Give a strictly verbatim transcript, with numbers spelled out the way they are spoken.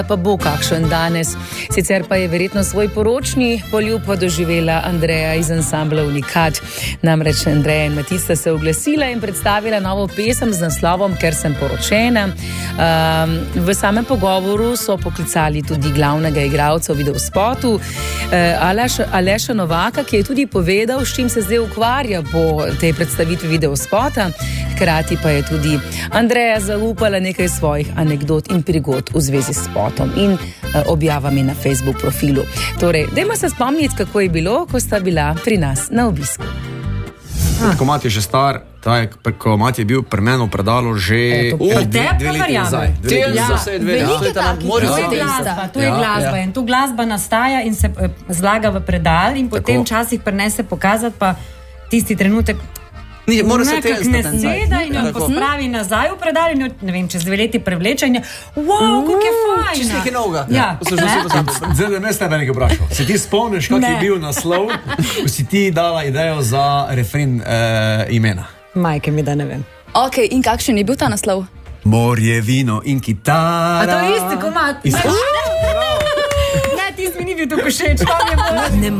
pa bo kakšen danes. Sicer pa je verjetno svoj poročni poljub doživela Andreja iz ansambla Unikat. Namreč Andreja in Matica se oglasila in predstavila novo pesem z naslovom Ker sem poročena. Um, v samem pogovoru so poklicali tudi glavnega igralca v videospotu, uh, Aleš, Aleša Novaka, ki je tudi povedal, s čim se zdaj ukvarja po tej predstavitvi videospota. Hkrati pa je tudi Andreja zaupala nekaj svojih anekdot in prigod v zvezi s spotom in objavami na Facebook profilu. Torej, dajmo se spomniti, kako je bilo, ko sta bila pri nas na obisku. Ko Mat je že star, taj, ko Mat je bil pri meni v predalu že dve, dve leti nazaj. Dve leti Ja, nazaj, dve leti veliko nazaj. takih, to je glasba, to je Ja, glasba ja. in tu glasba nastaja in se eh, zlaga v predal in potem Tako. včasih prinese pokazati pa tisti trenutek Ni, mora se nekak te ne stati. seda in jo Tako. pospravi nazaj v predal in jo, ne vem, čez dve leti prevleče in je, wow, kako je fajn. čisto nekaj novega. Ja, Poslušaj, ne? poslušaj. Zdaj, da ne s tebe nekaj vprašal. Se ti spomniš, kak je Ne. bil naslov, ko si ti dala idejo za refren eh, imena? Majke mi, da ne vem. Ok, in kakšen je bil ta naslov? Morje, vino in kitara. A to je isti komad? Isti. Ne, tisti mi ni bil tako všeč, to mi je bolj.